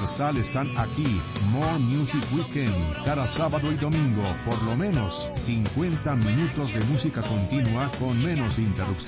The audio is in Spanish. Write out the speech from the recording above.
Universal están aquí. More Music Weekend. Cada sábado y domingo, por lo menos 50 minutos de música continua con menos interrupciones.